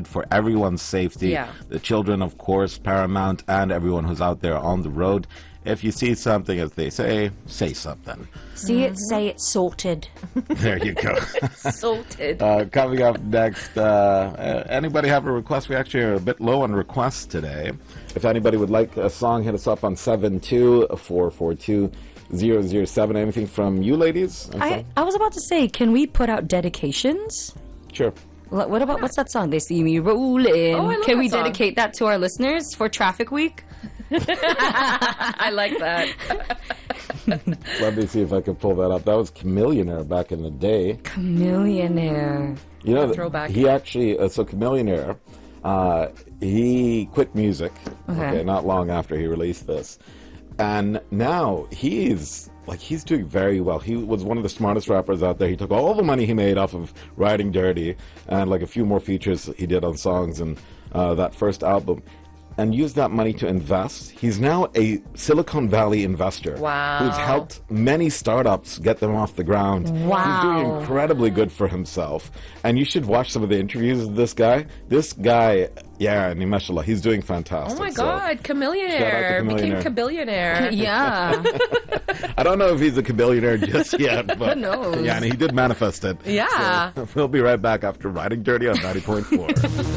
for everyone's safety. Yeah. The children, of course, paramount, and everyone who's out there on the road. If you see something, as they say something. See it, say it, sorted. There you go. Sorted. Coming up next, anybody have a request? We actually are a bit low on requests today. If anybody would like a song, hit us up on 72442-007. Anything from you ladies? I was about to say, can we put out dedications? Sure. What about, what's that song? They see me rolling. Oh, I love Can we that song. dedicate that to our listeners for Traffic Week? I like that. Let me see if I can pull that up. That was Chameleonaire back in the day. Chameleonaire. You know, throwback. he actually, so Chameleonaire, he quit music, okay, not long after he released this. And now he's doing very well. He was one of the smartest rappers out there. He took all the money he made off of Riding Dirty and like a few more features he did on songs and that first album, and used that money to invest. He's now a Silicon Valley investor. Wow. Who's helped many startups get them off the ground. Wow. He's doing incredibly good for himself. And you should watch some of the interviews of this guy. This guy, yeah, mashallah, he's doing fantastic. Oh my So, God, Chameleonaire became Cabillionaire. Yeah. I don't know if he's a billionaire just yet, but Who knows? yeah, and he did manifest it. Yeah. So, we'll be right back after Riding Dirty on 90.4.